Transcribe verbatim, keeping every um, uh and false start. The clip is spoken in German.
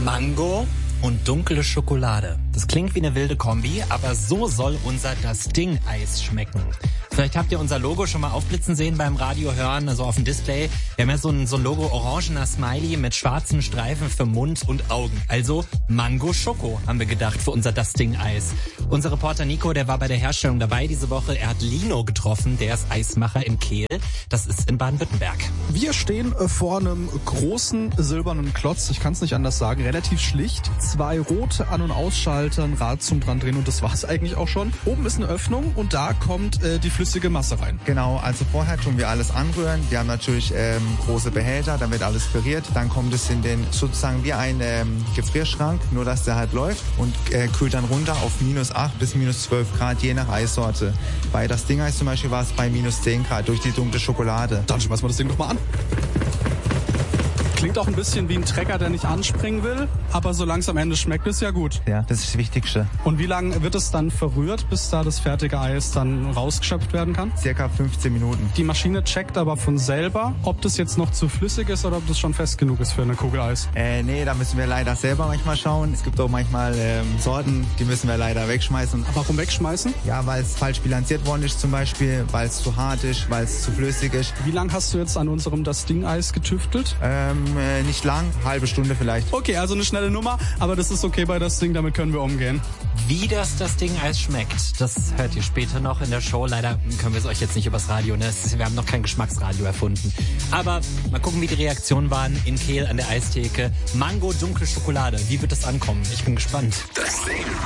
Mango und dunkle Schokolade. Das klingt wie eine wilde Kombi, aber so soll unser Das Ding-Eis schmecken. Vielleicht habt ihr unser Logo schon mal aufblitzen sehen beim Radio hören, also auf dem Display. Wir haben ja so ein, so ein Logo orangener Smiley mit schwarzen Streifen für Mund und Augen. Also Mango Schoko haben wir gedacht für unser Das Ding-Eis. Unser Reporter Nico, der war bei der Herstellung dabei diese Woche. Er hat Lino getroffen, der ist Eismacher in Kehl. Das ist in Baden-Württemberg. Wir stehen vor einem großen silbernen Klotz, ich kann es nicht anders sagen, relativ schlicht. Zwei rote An- und Ausschalter, ein Rad zum dran drehen und das war's eigentlich auch schon. Oben ist eine Öffnung und da kommt äh, die flüssige Masse rein. Genau, also vorher tun wir alles anrühren. Wir haben natürlich ähm, große Behälter, da wird alles püriert. Dann kommt es in den sozusagen wie ein ähm, Gefrierschrank, nur dass der halt läuft und äh, kühlt dann runter auf minus acht bis minus zwölf Grad, je nach Eissorte. Bei Das Ding-Eis zum Beispiel war es bei minus zehn Grad durch die dunkle Schokolade. Dann schmeißen wir das Ding doch mal an. Klingt auch ein bisschen wie ein Trecker, der nicht anspringen will, aber so langsam Ende schmeckt es ja gut. Ja, das ist das Wichtigste. Und wie lange wird es dann verrührt, bis da das fertige Eis dann rausgeschöpft werden kann? Circa fünfzehn Minuten. Die Maschine checkt aber von selber, ob das jetzt noch zu flüssig ist oder ob das schon fest genug ist für eine Kugel Eis. Äh, nee, da müssen wir leider selber manchmal schauen. Es gibt auch manchmal ähm, Sorten, die müssen wir leider wegschmeißen. Warum wegschmeißen? Ja, weil es falsch bilanziert worden ist zum Beispiel, weil es zu hart ist, weil es zu flüssig ist. Wie lange hast du jetzt an unserem Das Ding-Eis getüftelt? Ähm, äh, nicht lang, halbe Stunde vielleicht. Okay, also eine schnelle Nummer, aber das ist okay bei Das Ding, damit können wir umgehen. Wie das Das Ding-Eis schmeckt, das hört ihr später noch in der Show. Leider können wir es euch jetzt nicht übers Radio, ne? Wir haben noch kein Geschmacksradio erfunden. Aber mal gucken, wie die Reaktionen waren in Kehl an der Eistheke. Mango, dunkle Schokolade, wie wird das ankommen? Ich bin gespannt.